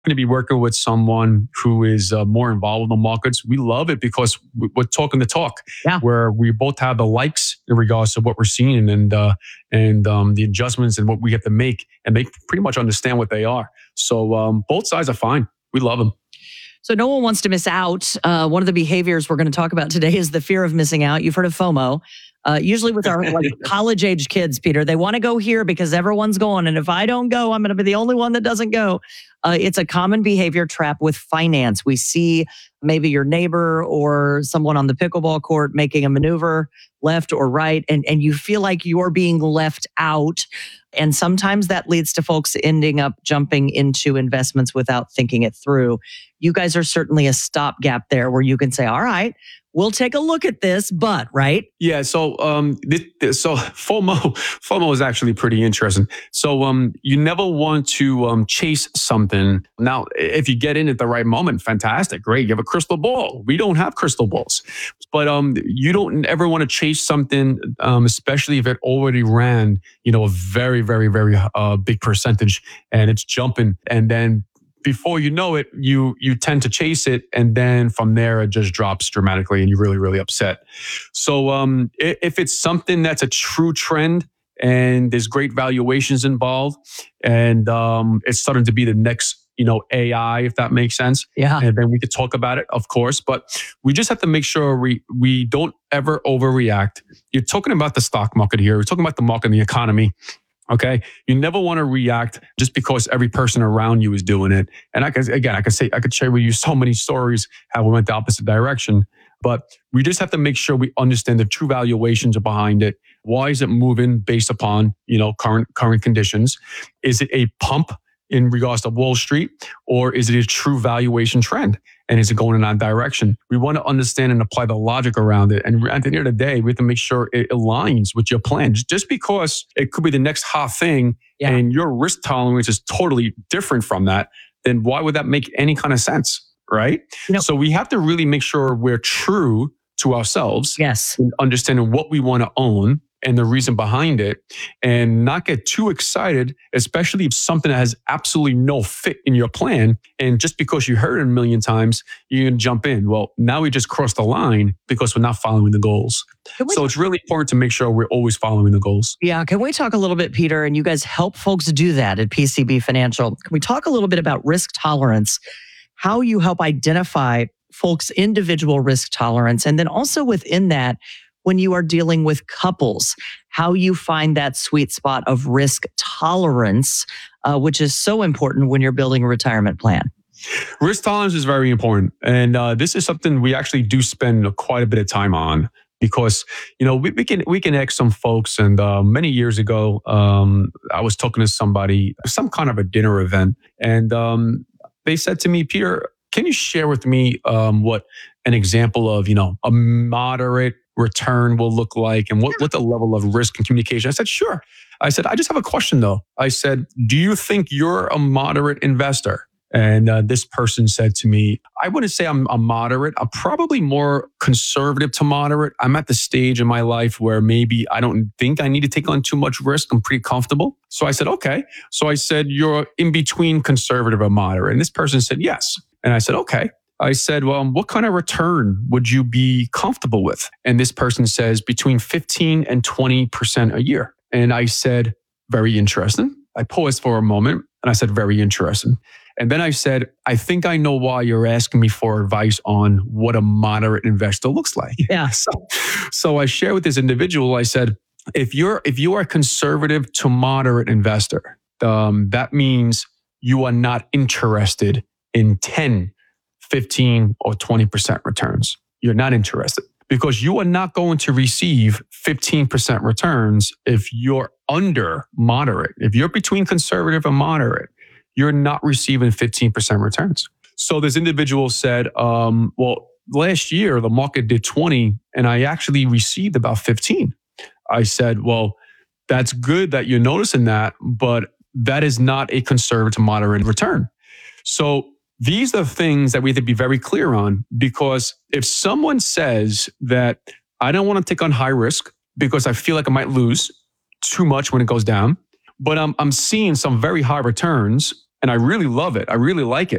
going to be working with someone who is more involved in the markets. We love it because we're talking the talk, where we both have the likes in regards to what we're seeing and the adjustments and what we have to make, and they pretty much understand what they are. So both sides are fine. We love them. So no one wants to miss out. One of the behaviors we're going to talk about today is the fear of missing out. You've heard of FOMO. Usually with our college-age kids, Peter, they want to go here because everyone's going. And if I don't go, I'm going to be the only one that doesn't go. It's a common behavior trap with finance. We see maybe your neighbor or someone on the pickleball court making a maneuver left or right, and you feel like you're being left out. And sometimes that leads to folks ending up jumping into investments without thinking it through. You guys are certainly a stopgap there where you can say, all right, we'll take a look at this, but right? Yeah. So, so FOMO is actually pretty interesting. So, you never want to chase something. Now, if you get in at the right moment, fantastic, great. You have a crystal ball. We don't have crystal balls, but you don't ever want to chase something, especially if it already ran, a very, very, very big percentage, and it's jumping, and then before you know it, you tend to chase it, and then from there it just drops dramatically, and you're really, really upset. So if it's something that's a true trend and there's great valuations involved, and it's starting to be the next AI, if that makes sense. Yeah. And then we could talk about it, of course, but we just have to make sure we don't ever overreact. You're talking about the stock market here. We're talking about the market and the economy. Okay. You never want to react just because every person around you is doing it. And I could share with you so many stories how we went the opposite direction, but we just have to make sure we understand the true valuations behind it. Why is it moving based upon, current conditions? Is it a pump in regards to Wall Street, or is it a true valuation trend? And is it going in that direction? We want to understand and apply the logic around it. And at the end of the day, we have to make sure it aligns with your plan. Just because it could be the next hot thing and your risk tolerance is totally different from that, then why would that make any kind of sense, right? So we have to really make sure we're true to ourselves. Yes. And understanding what we want to own and the reason behind it, and not get too excited, especially if something that has absolutely no fit in your plan. And just because you heard it a million times, you're going to jump in. Well, now we just crossed the line because we're not following the goals. So it's really important to make sure we're always following the goals. Yeah. Can we talk a little bit, Peter, and you guys help folks do that at PCB Financial. Can we talk a little bit about risk tolerance, how you help identify folks' individual risk tolerance, and then also within that, when you are dealing with couples, how you find that sweet spot of risk tolerance, which is so important when you're building a retirement plan. Risk tolerance is very important. And this is something we actually do spend quite a bit of time on because, we can ask some folks. And many years ago, I was talking to somebody, some kind of a dinner event. And they said to me, Peter, can you share with me what an example of, a moderate return will look like and what the level of risk and communication? I said, sure. I said, I just have a question though. I said, do you think you're a moderate investor? And this person said to me, I wouldn't say I'm a moderate. I'm probably more conservative to moderate. I'm at the stage in my life where maybe I don't think I need to take on too much risk. I'm pretty comfortable. So I said, okay. So I said, you're in between conservative and moderate. And this person said, yes. And I said, okay. I said, well, what kind of return would you be comfortable with? And this person says between 15 and 20% a year. And I said, very interesting. I paused for a moment and I said, very interesting. And then I said, I think I know why you're asking me for advice on what a moderate investor looks like. Yeah. So I shared with this individual, I said, if you are a conservative to moderate investor, that means you are not interested in 10, 15 or 20% returns. You're not interested because you are not going to receive 15% returns if you're under moderate. If you're between conservative and moderate, you're not receiving 15% returns. So this individual said, well, last year the market did 20 and I actually received about 15. I said, well, that's good that you're noticing that, but that is not a conservative to moderate return. So these are things that we have to be very clear on, because if someone says that I don't want to take on high risk because I feel like I might lose too much when it goes down, but I'm seeing some very high returns, and I really love it. I really like it.